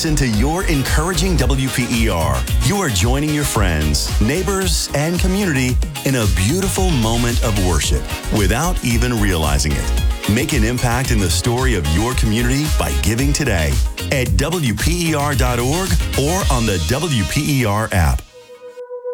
listen to your encouraging WPER, you are joining your friends, neighbors, and community in a beautiful moment of worship without even realizing it. Make an impact in the story of your community by giving today at WPER.org or on the WPER app.